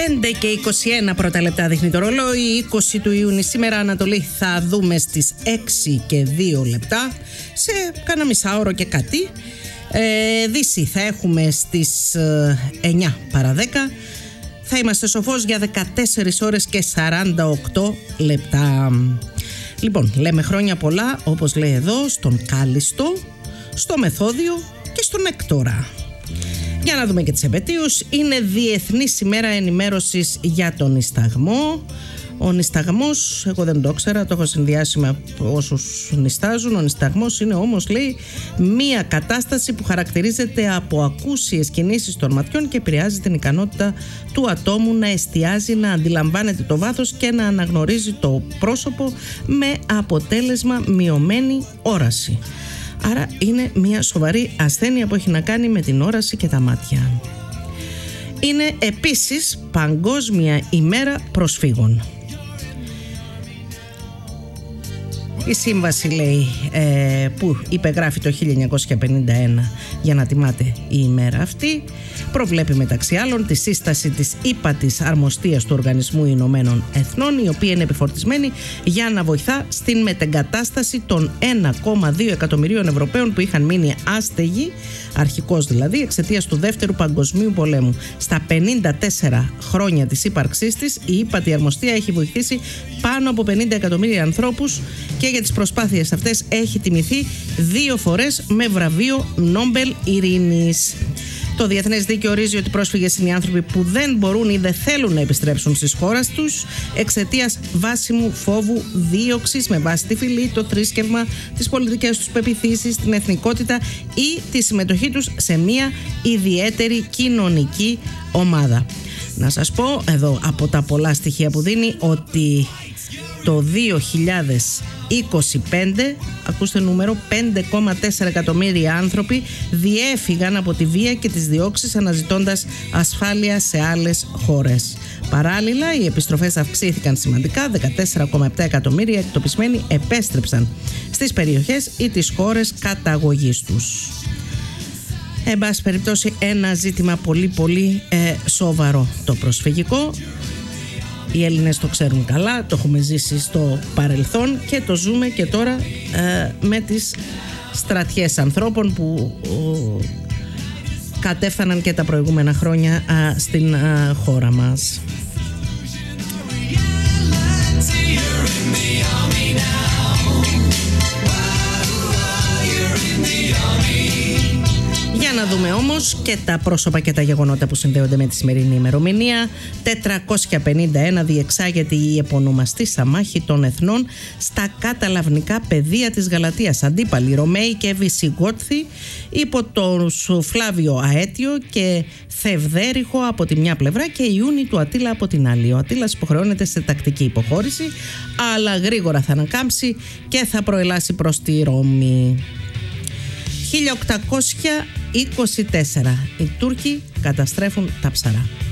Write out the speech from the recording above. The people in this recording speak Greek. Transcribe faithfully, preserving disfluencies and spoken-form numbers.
πέντε και είκοσι ένα πρώτα λεπτά δείχνει το ρολόι, είκοσι του Ιούνιου σήμερα. Ανατολή θα δούμε στις έξι και δύο λεπτά, σε κάνα μισάωρο και κάτι. ε, Δύση θα έχουμε στις ε, εννιά παρά δέκα. Θα είμαστε Σοφός για δεκατέσσερις ώρες και σαράντα οκτώ λεπτά. Λοιπόν, λέμε χρόνια πολλά, όπως λέει εδώ, στον Κάλιστο, στο Μεθόδιο και στον Έκτορα. Για να δούμε και τις επετείους. Είναι Διεθνής ημέρα ενημέρωσης για τον νησταγμό. Ο νησταγμός, εγώ δεν το ξέρα, το έχω συνδυάσει με όσους νηστάζουν. Ο νησταγμός είναι όμως, λέει, μία κατάσταση που χαρακτηρίζεται από ακούσιες κινήσεις των ματιών και επηρεάζει την ικανότητα του ατόμου να εστιάζει, να αντιλαμβάνεται το βάθος και να αναγνωρίζει το πρόσωπο, με αποτέλεσμα μειωμένη όραση. Άρα είναι μια σοβαρή ασθένεια που έχει να κάνει με την όραση και τα μάτια. Είναι επίσης Παγκόσμια ημέρα προσφύγων. Η σύμβαση, λέει, ε, που υπεγράφει το χίλια εννιακόσια πενήντα ένα για να τιμάται η ημέρα αυτή, προβλέπει μεταξύ άλλων τη σύσταση της ύπατης αρμοστίας του Οργανισμού Ηνωμένων Εθνών, η οποία είναι επιφορτισμένη για να βοηθά στην μετεγκατάσταση των ένα κόμμα δύο εκατομμυρίων Ευρωπαίων που είχαν μείνει άστεγοι, αρχικώς δηλαδή, εξαιτίας του Δεύτερου Παγκοσμίου Πολέμου. Στα πενήντα τέσσερα χρόνια της ύπαρξής της, η ύπατη αρμοστία έχει βοηθήσει πάνω από πενήντα εκατομμύρια ανθρώπους και για τις προσπάθειες αυτές έχει τιμηθεί δύο φορές με βραβείο Νόμπελ Ειρήνης. Το διεθνές δίκαιο ορίζει ότι πρόσφυγες είναι οι άνθρωποι που δεν μπορούν ή δεν θέλουν να επιστρέψουν στις χώρες τους εξαιτίας βάσιμου φόβου δίωξης με βάση τη φυλή, το θρήσκευμα, τις πολιτικές τους πεποιθήσεις, την εθνικότητα ή τη συμμετοχή τους σε μια ιδιαίτερη κοινωνική ομάδα. Να σας πω εδώ από τα πολλά στοιχεία που δίνει ότι το δύο χιλιάδες είκοσι πέντε, ακούστε νούμερο, πέντε κόμμα τέσσερα εκατομμύρια άνθρωποι διέφυγαν από τη βία και τις διώξεις αναζητώντας ασφάλεια σε άλλες χώρες. Παράλληλα, οι επιστροφές αυξήθηκαν σημαντικά, δεκατέσσερα κόμμα επτά εκατομμύρια εκτοπισμένοι επέστρεψαν στις περιοχές ή τις χώρες καταγωγής τους. Εν πάση περιπτώσει, ένα ζήτημα πολύ πολύ ε, σοβαρό το προσφυγικό. Οι Έλληνες το ξέρουν καλά, το έχουμε ζήσει στο παρελθόν και το ζούμε και τώρα ε, με τις στρατιές ανθρώπων που ε, κατέφθαναν και τα προηγούμενα χρόνια ε, στην ε, χώρα μας. Για να δούμε όμως και τα πρόσωπα και τα γεγονότα που συνδέονται με τη σημερινή ημερομηνία. τετρακόσια πενήντα ένα διεξάγεται η επωνομαστήσα μάχη των εθνών στα καταλαυνικά πεδία της Γαλατείας. Αντίπαλοι Ρωμαίοι και Βυσιγότθοι υπό τον Φλάβιο Αέτιο και Θευδέριχο από τη μια πλευρά και Ιούνι του Ατήλα από την άλλη. Ο Ατήλας υποχρεώνεται σε τακτική υποχώρηση, αλλά γρήγορα θα ανακάμψει και θα προελάσει προς τη Ρώμη. χίλια οκτακόσια είκοσι τέσσερα οι Τούρκοι καταστρέφουν τα ψαρά.